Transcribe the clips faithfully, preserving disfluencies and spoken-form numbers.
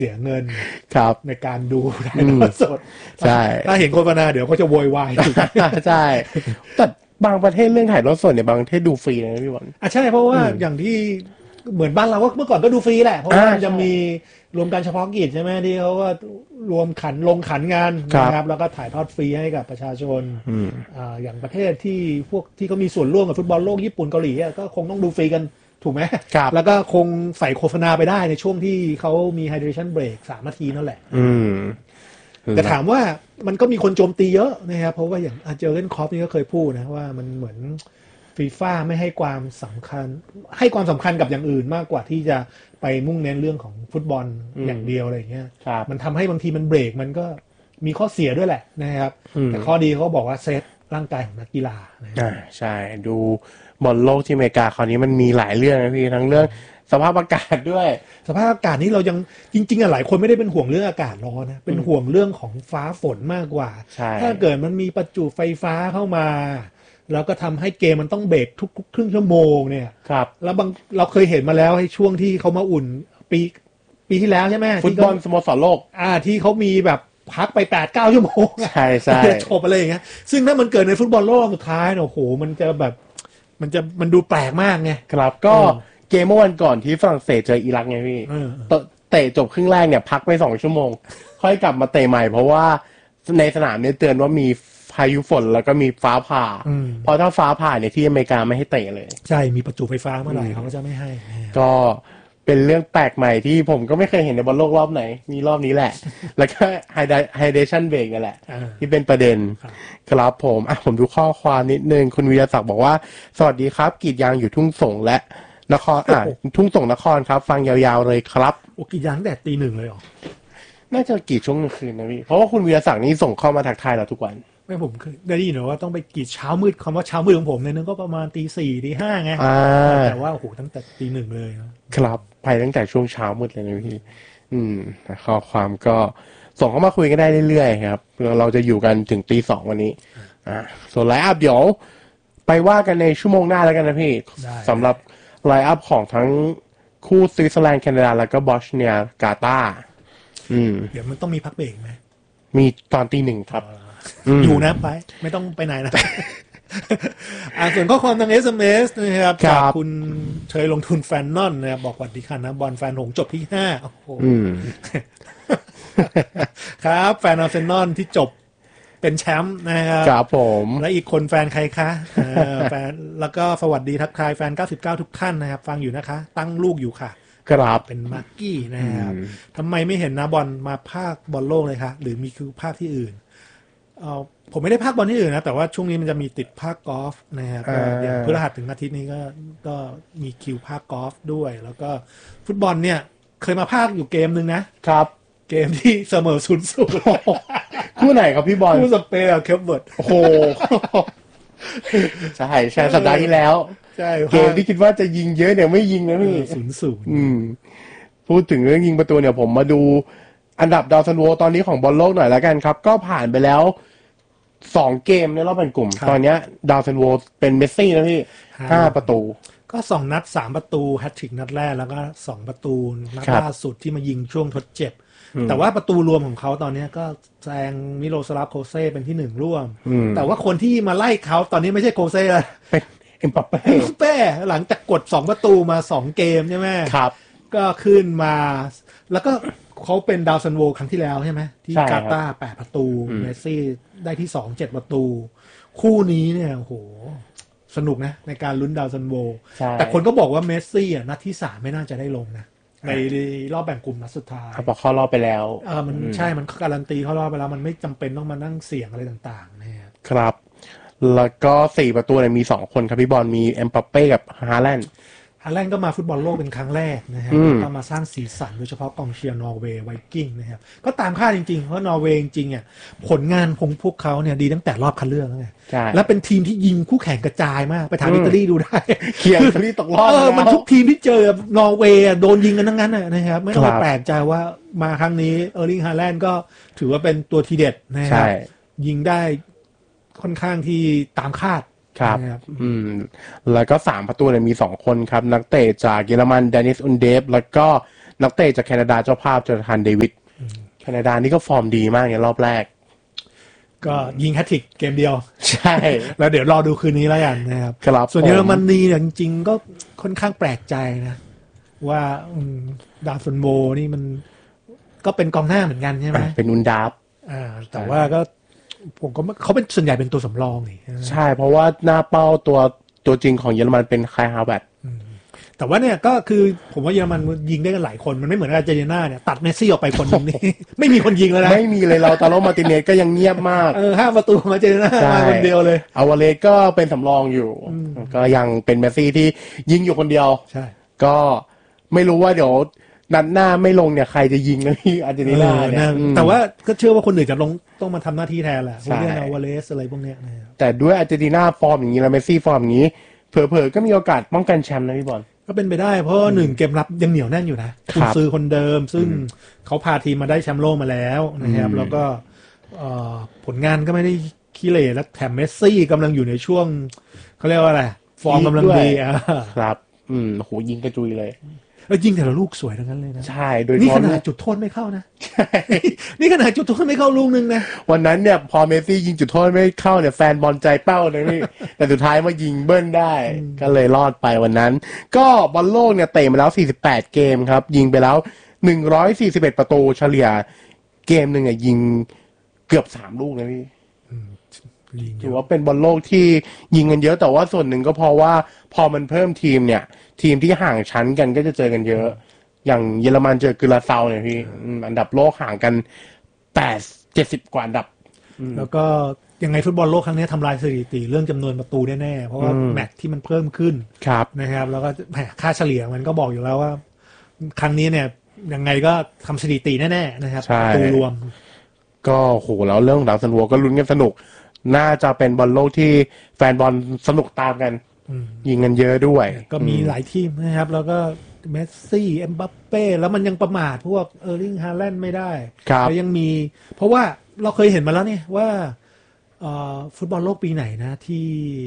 เสียเงินครับในการดูถ่ายทอดสดใช่ถ้าเห็นโฆษณาเดี๋ยวเขาจะโวยวายใช่แต่บางประเทศเรื่องถ่ายทอดสดเนี่ยบางประเทศดูฟรีนะพี่บอลอ่ะใช่เพราะว่าอย่างที่เหมือนบ้านเราก็เมื่อก่อนก็ดูฟรีแหละเพราะว่ามันจะมีรวมการเฉพาะกิจใช่ไหมที่เขาก็รวมขันลงขันงานนะครับแล้วก็ถ่ายทอดฟรีให้กับประชาชนอ่าอย่างประเทศที่พวกที่เขามีส่วนร่วมกับฟุตบอลโลกญี่ปุ่นเกาหลีก็คงต้องดูฟรีกันถูกไหมแล้วก็คงใส่โฆษณาไปได้ในช่วงที่เขามีไฮเดรชั่นเบรกสามนาทีนั่นแหละแต่ถามว่ามันก็มีคนโจมตีเยอะนะครับเพราะว่าอย่างเจอร์เกนคล็อปนี่ก็เคยพูดนะว่ามันเหมือนฟีฟ่าไม่ให้ความสำคัญให้ความสำคัญกับอย่างอื่นมากกว่าที่จะไปมุ่งเน้นเรื่องของฟุตบอลอย่างเดียวอะไรอย่างเงี้ยมันทำให้บางทีมันเบรกมันก็มีข้อเสียด้วยแหละนะครับแต่ข้อดีเขาบอกว่าเซตร่างกายของนักกีฬาอ่าใช่ดูบอลโลกที่อเมริกาคราวนี้มันมีหลายเรื่องนะพี่ทั้งเรื่องสภาพอากาศด้วยสภาพอากาศนี่เรายังจริงๆอ่ะหลายคนไม่ได้เป็นห่วงเรื่องอากาศร้อนนะเป็นห่วงเรื่องของฟ้าฝนมากกว่าถ้าเกิดมันมีประจุไฟฟ้าเข้ามาแล้วก็ทำให้เกมมันต้องเบรกทุกๆครึ่งชั่วโมงเนี่ยครับแล้วบางเราเคยเห็นมาแล้วให้ช่วงที่เขามาอุ่นปีปีที่แล้วใช่ไหมฟุตบอลสโมสรโลกอ่าที่เขามีแบบพักไป แปดเก้า ชั่วโมงใช่ใช่จบอะไรอย่างเงี้ยซึ่งถ้ามันเกิดในฟุตบอลโลกสุดท้ายเนี่ยโอ้โหมันจะแบบมันจะมันดูแปลกมากไงครับก็เกมเมื่อวันก่อนที่ฝรั่งเศสเจออิรักไงพี่เตะจบครึ่งแรกเนี่ยพักไปสองชั่วโมงค่อยกลับมาเตะใหม่เพราะว่าในสนามเนี่ยเตือนว่ามีพายุฝนแล้วก็มีฟ้าผ่าเพราะถ้าฟ้าผ่าเนี่ยที่อเมริกาไม่ให้เตะเลยใช่มีประจุไฟฟ้าเมื่อไหร่เขาก็จะไม่ให้ก็เป็นเรื่องแปลกใหม่ที่ผมก็ไม่เคยเห็นในบอลโลกรอบไหนมีรอบนี้แหละแล้วก็ไฮเดชั่นเบรกนี่แหละที่เป็นประเด็นครับผมอ่ะผมดูข้อความนิดนึงคุณวิทยาศักดิ์บอกว่าสวัสดีครับกรีดยางอยู่ทุ่งสงและนครอ่ะทุ่งสงนครครับฟังยาวๆเลยครับโอ้กรีดยางตั้งแต่ตีหนึ่งเลยเหรอน่าจะกรีดช่วงกลางคืนนะพี่เพราะว่าคุณวิทยาศักดิ์นี่ส่งเข้ามาทักทายเราทุกวันไม่ผมเคยได้ยินว่าต้องไปกรีดเช้ามืดคำว่าเช้ามืดของผมเนี่ยนึงก็ประมาณตีสี่ตีห้าไงแต่ว่าโอ้โหตั้งแต่ตีหนึ่งเลยครับไปตั้งแต่ช่วงเช้ามืดเลยนะพี่อืมข้อความก็ส่งเข้ามาคุยกันได้เรื่อยๆครับเราจะอยู่กันถึงตีสองวันนี้อ่าส่วนไลฟ์อัพเดี๋ยวไปว่ากันในชั่วโมงหน้าแล้วกันนะพี่สำหรับไลฟ์อัพของทั้งคู่สวิตเซอร์แลนด์แคนาดาแล้วก็บอสเนียกาตาร์อืมเดี๋ยวมันต้องมีพักเบรกไหมมีตอนตีหนึ่งครับอยู่นะไปไม่ต้องไปไหนนะอ่าส่วนข้อความทาง เอส เอ็ม เอส นะครับจากคุณเชยลงทุนแฟนนอนนะครับบอกวัสดีค่ะนะบอลแฟนหงจบที่ห้าโอ้โหครับแฟนอาร์เซนอลที่จบเป็นแชมป์นะครับครับผมและอีกคนแฟนใครคะแฟนแล้วก็สวัสดีทักทายแฟนเก้าสิบเก้าทุกท่านนะครับฟังอยู่นะคะตั้งลูกอยู่ค่ะครับเป็นมากกี้นะครับทำไมไม่เห็นนะบอลมาภาคบอลโลกเลยคะหรือมีคือภาคที่อื่นเออผมไม่ได้ภาคบอลที่อื่นนะแต่ว่าช่วงนี้มันจะมีติดภาคกอล์ฟนะครับอย่างพฤหัสถึงอาทิตย์นี้ก็ก็มีคิวภาคกอล์ฟด้วยแล้วก็ฟุตบอลเนี่ยเคยมาภาคอยู่เกมนึงนะครับเกมที่เสมอศูนย์ศูนย์คู่ไหนครับพี่บอลคู่สเปนกับเคปเวิร์ดโอ้โหใช่ใช่สัปดาห์ที่แล้วใช่เกมที่คิดว่าจะยิงเยอะเนี่ยไม่ยิงนะพี่ศูนย์ศูนย์อืมพูดถึงเรื่องยิงประตูเนี่ยผมมาดูอันดับดาวซันโวตอนนี้ของบอลโลกหน่อยแล้วกันครับก็ผ่านไปแล้วสองเกมในรอบแบ่งกลุ่มตอนนี้ดาวซันโวเป็นเมสซี่นะพี่ห้าประตูก็สองนัดสามประตูแฮตทริกนัดแรกแล้วก็สองประตูนัดล่าสุดที่มายิงช่วงทดเจ็บแต่ว่าประตูรวมของเขาตอนนี้ก็แซงมิโลสลาฟโคเซ่เป็นที่หนึ่งร่วมแต่ว่าคนที่มาไล่เขาตอนนี้ไม่ใช่โคเซ่แล้วเป็นเอ็มบัปเป้เอ็มบัปเป้หลังจากกดสองประตูมาสองเกมใช่ไหมครับก็ขึ้นมาแล้วก็เขาเป็นดาวซันโวครั้งที่แล้วใช่ไหมที่กาตาร์แปดประตูเมสซี่ได้ที่สองเจ็ดประตูคู่นี้เนี่ยโอ้โหสนุกนะในการลุ้นดาวซันโวแต่คนก็บอกว่าเมสซี่อ่ะนัดที่สามไม่น่าจะได้ลงนะในรอบแบ่งกลุ่มนัดสุดท้ายเขาบอกเข้ารอบไปแล้วเออมันใช่มันการันตีเข้ารอบไปแล้วมันไม่จำเป็นต้องมานั่งเสี่ยงอะไรต่างๆนะครับครับแล้วก็สี่ประตูเนี่ยมีสองคนครับพี่บอลมีเอ็มบัปเป้กับฮาแลนด์ฮาแลนด์ก็มาฟุตบอลโลกเป็นครั้งแรกนะครับก็มาสร้างสีสันโดยเฉพาะกองเชียร์นอร์เวย์ไวกิ้งนะครับก็ตามคาดจริงๆเพราะนอร์เวย์จริงๆอ่ะผลงานของพวกเขาเนี่ยดีตั้งแต่รอบคัดเลือกแล้วไงและเป็นทีมที่ยิงคู่แข่งกระจายมากไปถามอิตาลีดูได้เคียร์อิตาลีตกรอบเออมันทุกทีมที่เจอนอร์เวย์โดนยิงกันทั้งนั้นนะครับไม่ต้องแปลกใจว่ามาครั้งนี้เออร์ลิงฮาแลนด์ก็ถือว่าเป็นตัวทีเด็ดนะครับยิงได้ค่อนข้างที่ตามคาดครับอืมแล้วก็สามประตูเนี่ยมีสองคนครับนักเตะจากเยอรมันเดนิสอุนเดฟแล้วก็นักเตะจากแคนาดาเจ้าภาพโจนาธานเดวิดแคนาดานี่ก็ฟอร์มดีมากในรอบแรกก็ยิงแฮตทริกเกมเดียวใช่แล้วเดี๋ยวรอดูคืนนี้แล้วกันนะครับครับส่วนเยอรมนีเนี่ยจริงๆก็ค่อนข้างแปลกใจนะว่าดาฟันโบนี่มันก็เป็นกองหน้าเหมือนกันใช่ไหมเป็นอุนดาฟอ่าแต่ว่าก็ผมก็เขาเป็นส่วนใหญ่เป็นตัวสำรองนี่ใช่เพราะว่าหน้าเป้าตัวตัวจริงของเยอรมันเป็นไคลฮาเวร์ตแต่ว่าเนี่ยก็คือผมว่าเยอรมันยิงได้กันหลายคนมันไม่เหมือนอาร์เจนตินาเนี่ยตัดเมสซี่ออกไปคนนึงนี่ ไม่มีคนยิงแล้วนะไม่มีเลยเราตาโรมาร์ติเนสก็ยังเงียบมากเออห้าประตูมาอาร์เจนตินามาคนเดียวเลยอาวาเลสก็เป็นสำรองอยู่ก็ยังเป็นเมสซี่ที่ยิงอยู่คนเดียวใช่ก็ไม่รู้ว่าเดี๋ยวนัดหน้าไม่ลงเนี่ยใครจะยิงนะพี่อาร์เจนตินาเนี่ยแต่ว่าก็เชื่อว่าคนอื่นจะลงต้องมาทำหน้าที่แทนแหละพวกเรื่องอาวาเลสอะไรพวกเนี้ยแต่ด้วยอาร์เจนตินาฟอร์มอย่างนี้แล้วเมสซี่ฟอร์มอย่างนี้เผลอๆก็มีโอกาสป้องกันแชมป์นะพี่บอลก็เป็นไปได้เพราะหนึ่งเกมรับยังเหนียวแน่นอยู่นะคุณซื้อคนเดิมซึ่งเขาพาทีมมาได้แชมป์โลกมาแล้วนะครับแล้วก็ผลงานก็ไม่ได้ขี้เหร่และแถมเมสซี่กำลังอยู่ในช่วงเขาเรียกว่าอะไรฟอร์มกำลังดีครับอืมโหยิงกระจุยเลยแล้วยิงแต่ละลูกสวยทั้งนั้นเลยนะใช่โดยนี่ขนาดจุดโทษไม่เข้านะใช่นี่ขนาดจุดโทษไม่เข้าลูกนึงนะวันนั้นเนี่ยพอเมสซี่ยิงจุดโทษไม่เข้าเนี่ยแฟนบอลใจเป้าเลยพี่แต่สุดท้ายมายิงเบิ้ลได้ก็เลยรอดไปวันนั้นก็บอลโลกเนี่ยเตะมาแล้วสี่สิบแปดเกมครับยิงไปแล้วหนึ่งร้อยสี่สิบเอ็ดประตูเฉลี่ยเกมนึงอ่ะยิงเกือบสามลูกนะพี่ถือว่าเป็นบอลโลกที่ยิงกันเยอะแต่ว่าส่วนหนึ่งก็เพราะว่าพอมันเพิ่มทีมเนี่ยทีมที่ห่างชั้นกันก็จะเจอกันเยอะอย่างเยอรมันเจอกุราเซาเนี่ยพี่อันดับโลกห่างกันแปดเจ็ดสิบกว่าอันดับแล้วก็ยังไงฟุตบอลโลกครั้งนี้ทำลายสถิติเรื่องจำนวนประตูแน่ๆเพราะว่าแมตช์ที่มันเพิ่มขึ้นนะครับแล้วก็ค่าเฉลี่ยมันก็บอกอยู่แล้วว่าครั้งนี้เนี่ยยังไงก็ทำสถิติแน่ๆนะครับประตูรวมก็โหแล้วเรื่องดังสนุกก็ลุ้นกันสนุกน่าจะเป็นบอลโลกที่แฟนบอลสนุกตามกันยิงกันเยอะด้วยก็มีหลายทีมนะครับแล้วก็เมสซี่เอ็มบัปเป้แล้วมันยังประมาทพวกเออร์ลิงฮาแลนด์ไม่ได้แล้วยังมีเพราะว่าเราเคยเห็นมาแล้วเนี่ยว่าฟุตบอลโลกปีไหนนะที่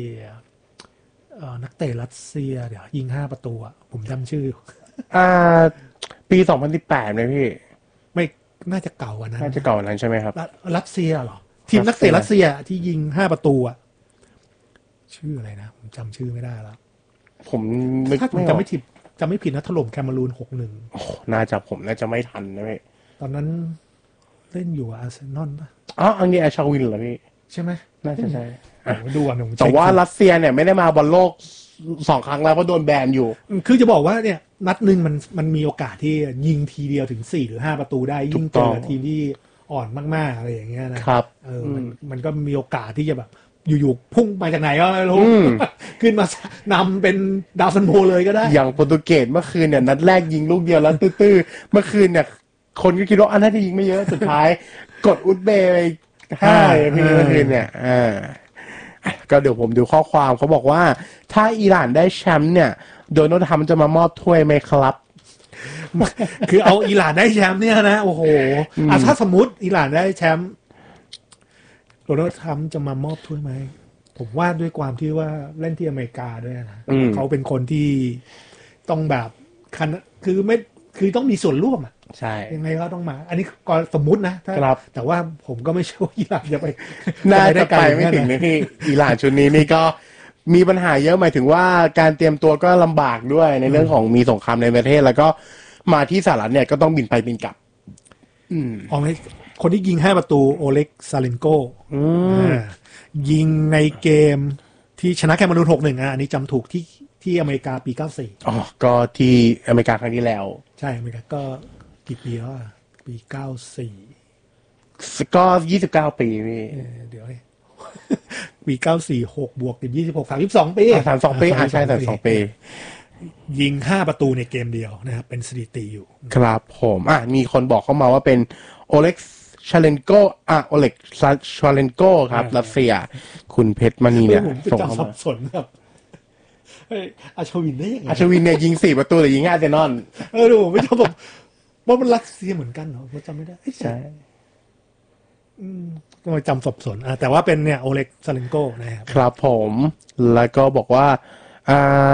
นักเตะรัสเซียเดี๋ยวยิงห้าประตูอ่ะผมจำชื่ออ่าปีสองพันสิบแปดเลยพี่ไม่น่าจะเก่ากว่านั้นน่าจะเก่ากว่านั้นใช่ไหมครับรัสเซียเหรอทีมนักเตะรัสเซียที่ยิงห้าประตูอ่ะชื่ออะไรนะผมจำชื่อไม่ได้แล้วผมถ้าผมจำไม่ผิดจำไม่ผิดนะถล่มแคนารูนหกหนึ่งโอ้น่าจะผมน่าจะไม่ทันนะพี่ตอนนั้นเล่นอยู่อาร์เซนอลป่ะอ๋ออันนี้อาชาวินเหรอพี่ใช่ไหมน่าจะใช่ดูอ่ะแต่ว่ารัสเซียเนี่ยไม่ได้มาบอลโลกสองครั้งแล้วเพราะโดนแบนอยู่คือจะบอกว่าเนี่ยนัดหนึ่งมันมันมีโอกาสที่ยิงทีเดียวถึงสี่หรือห้าประตูได้ยิ่งเจอทีมที่อ่อนมากๆอะไรอย่างเงี้ยนะครับเออมันมันก็มีโอกาสที่จะแบบอยู่ๆพุ่งมาจากไหนก็ไม่รู้ขึ้นมานำเป็นดาวซันโบเลยก็ได้อย่างโปรตุเกสเมื่อคืนเนี่ยนัดแรกยิงลูกเดียวแล้วตื้อๆเมื่อคืนเนี่ยคนก็คิดว่าอันน่าจะยิงไม่เยอะสุดท้ายกดอุซเบย์ไปห้าพี่เมื่อคืนเนี่ยอ่าก็เดี๋ยวผมดูข้อความเขาบอกว่าถ้าอิหร่านได้แชมป์เนี่ยโดนัลด์ทรัมป์จะมามอบถ้วยไหมครับคือเอาอิหร่านได้แชมป์เนี่ยนะโอ้โหอ่ะถ้าสมมติอิหร่านได้แชมป์โดนัลด์ทรัมป์จะมามอบถ้วยไหมผมว่าด้วยความที่ว่าเล่นที่อเมริกาด้วยนะเขาเป็นคนที่ต้องแบบคันคือไม่คือต้องมีส่วนร่วมอ่ะใช่ยังไงก็ต้องมาอันนี้ก็สมมุตินะถ้าแต่ว่าผมก็ไม่เชื่อว่าอิหร่านจะไปน่าจะไปไม่ถึงนะพี่อิหร่านชุดนี้นี่ก็มีปัญหาเยอะหมายถึงว่าการเตรียมตัวก็ลำบากด้วยในเรื่องของมีสงครามในประเทศแล้วก็มาที่สหรัฐเนี่ยก็ต้องบินไปบินกลับอืมอ๋อไม่คนที่ยิงห้าประตูโอเล็กซาเลนโกยิงในเกมที่ชนะแคนารูนหกหนึ่งอ่ะอันนี้จำถูกที่ที่อเมริกาปีเก้าสี่อ๋อก็ที่อเมริกาครั้งที่แล้วใช่อเมริกาก็กี่ปีแล้วอ่ะปีเก้าสี่ก็ยี่สิบเก้าปีพี่เดี๋ยวปีเก้าสี่หกบวกติดยี่สิบหกสามสิบสองปีสามสองปีอ่าใช่สามสองปียิงห้าประตูในเกมเดียวนะครับเป็นสถิติอยู่ครับผมอ่ะมีคนบอกเข้ามาว่าเป็นโอเล็กชาเลนโกอ่ะโอเล็กชาเลนโกครับรัสเซียคุณเพชรมณีเนี่ยส่งเข้ามาสับสนครับอาชวินได้ยังไงอาชวินเนี่ยยิงสี่ประตูแต่ยิงห้าเจนอนเออดูไม่จำผมว่ามันรัสเซียเหมือนกันเหรอผมจำไม่ได้ใช่อืมก็จำสับสนอ่ะแต่ว่าเป็นเนี่ยโอเล็กซาเลนโกนะครับครับผมแล้วก็บอกว่าอ่า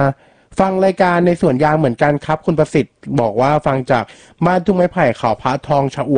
ฟังรายการในสวนยางเหมือนกันครับคุณประสิทธิ์บอกว่าฟังจากบ้านทุ่งไม้ไผ่เขาพระทองชะอวด